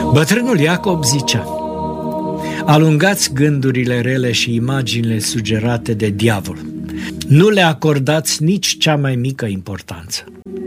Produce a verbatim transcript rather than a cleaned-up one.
Bătrânul Iacob zicea: alungați gândurile rele și imaginile sugerate de diavol. Nu le acordați nici cea mai mică importanță.